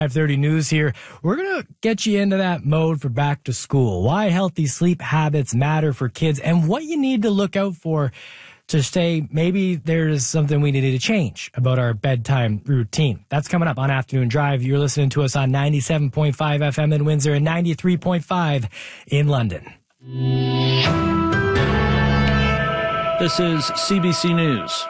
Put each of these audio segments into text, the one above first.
5:30 news here. We're going to get you into that mode for back to school. Why healthy sleep habits matter for kids and what you need to look out for to stay. Maybe there's something we need to change about our bedtime routine. That's coming up on Afternoon Drive. You're listening to us on 97.5 FM in Windsor and 93.5 in London. This is CBC News.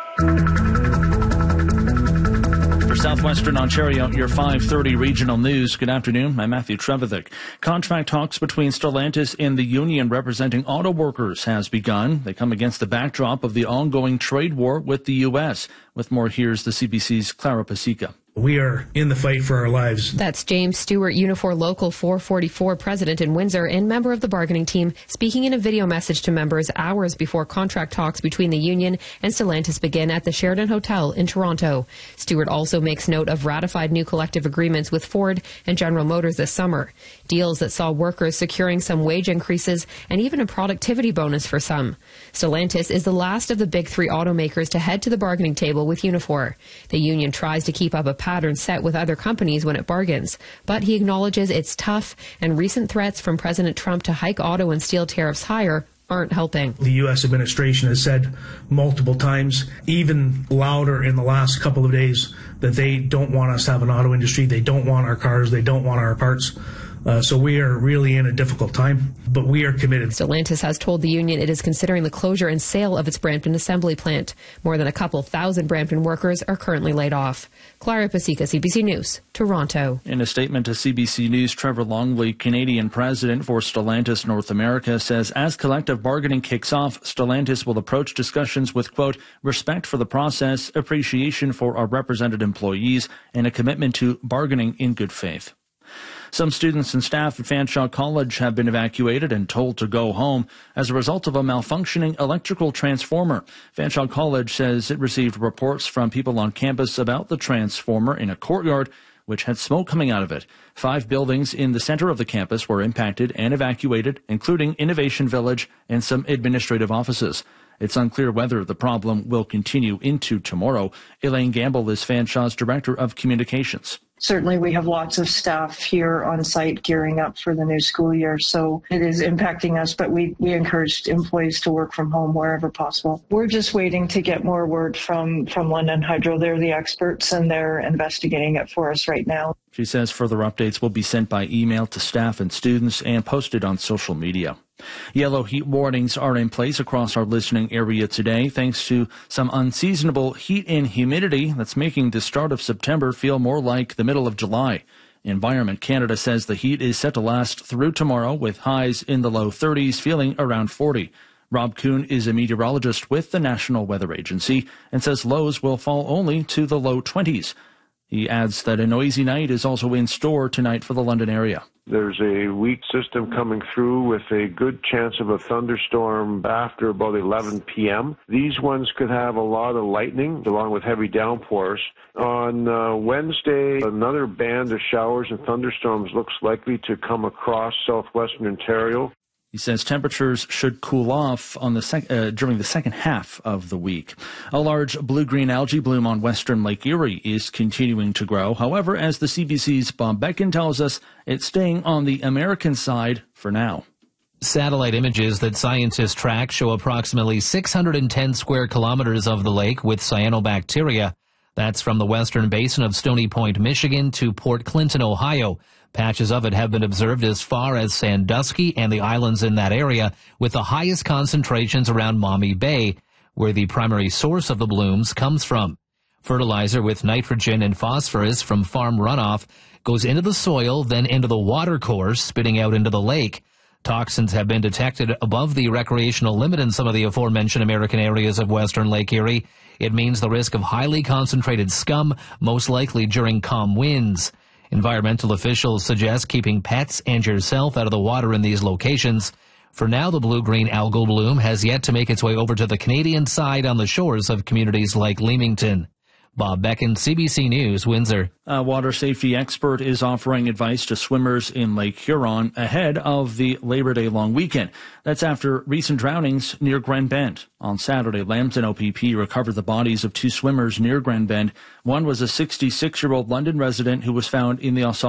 For Southwestern Ontario, your 5:30 regional news. Good afternoon. I'm Matthew Trevithick. Contract talks between Stellantis and the union representing auto workers has begun. They come against the backdrop of the ongoing trade war with the U.S. With more, here's the CBC's Clara Pasica. We are in the fight for our lives. That's James Stewart, Unifor Local 444 president in Windsor and member of the bargaining team, speaking in a video message to members hours before contract talks between the union and Stellantis begin at the Sheraton Hotel in Toronto. Stewart also makes note of ratified new collective agreements with Ford and General Motors this summer, deals that saw workers securing some wage increases and even a productivity bonus for some. Stellantis is the last of the big three automakers to head to the bargaining table with Unifor. The union tries to keep up a pattern set with other companies when it bargains, but he acknowledges it's tough and recent threats from President Trump to hike auto and steel tariffs higher aren't helping. The U.S. administration has said multiple times, even louder in the last couple of days, that they don't want us to have an auto industry. They don't want our cars. They don't want our parts. So we are really in a difficult time, but we are committed. Stellantis has told the union it is considering the closure and sale of its Brampton assembly plant. More than a couple thousand Brampton workers are currently laid off. Clara Pasica, CBC News, Toronto. In a statement to CBC News, Trevor Longley, Canadian president for Stellantis North America, says as collective bargaining kicks off, Stellantis will approach discussions with, quote, respect for the process, appreciation for our represented employees, and a commitment to bargaining in good faith. Some students and staff at Fanshawe College have been evacuated and told to go home as a result of a malfunctioning electrical transformer. Fanshawe College says it received reports from people on campus about the transformer in a courtyard which had smoke coming out of it. 5 buildings in the center of the campus were impacted and evacuated, including Innovation Village and some administrative offices. It's unclear whether the problem will continue into tomorrow. Elaine Gamble is Fanshawe's Director of Communications. Certainly, we have lots of staff here on site gearing up for the new school year, so it is impacting us, but we encouraged employees to work from home wherever possible. We're just waiting to get more word from London Hydro. They're the experts, and they're investigating it for us right now. She says further updates will be sent by email to staff and students and posted on social media. Yellow heat warnings are in place across our listening area today, thanks to some unseasonable heat and humidity that's making the start of September feel more like the middle of July. Environment Canada says the heat is set to last through tomorrow, with highs in the low 30s, feeling around 40. Rob Kuhn is a meteorologist with the National Weather Agency and says lows will fall only to the low 20s. He adds that a noisy night is also in store tonight for the London area. There's a weak system coming through with a good chance of a thunderstorm after about 11 p.m. These ones could have a lot of lightning along with heavy downpours. On Wednesday, another band of showers and thunderstorms looks likely to come across southwestern Ontario. He says temperatures should cool off on during the second half of the week. A large blue-green algae bloom on western Lake Erie is continuing to grow. However, as the CBC's Bob Beckin tells us, it's staying on the American side for now. Satellite images that scientists track show approximately 610 square kilometers of the lake with cyanobacteria. That's from the western basin of Stony Point, Michigan to Port Clinton, Ohio. Patches of it have been observed as far as Sandusky and the islands in that area, with the highest concentrations around Maumee Bay, where the primary source of the blooms comes from. Fertilizer with nitrogen and phosphorus from farm runoff goes into the soil, then into the watercourse, spitting out into the lake. Toxins have been detected above the recreational limit in some of the aforementioned American areas of western Lake Erie. It means the risk of highly concentrated scum, most likely during calm winds. Environmental officials suggest keeping pets and yourself out of the water in these locations. For now, the blue-green algal bloom has yet to make its way over to the Canadian side on the shores of communities like Leamington. Bob Beckin, CBC News, Windsor. A water safety expert is offering advice to swimmers in Lake Huron ahead of the Labor Day long weekend. That's after recent drownings near Grand Bend. On Saturday, Lambton OPP recovered the bodies of 2 swimmers near Grand Bend. One was a 66-year-old London resident who was found in the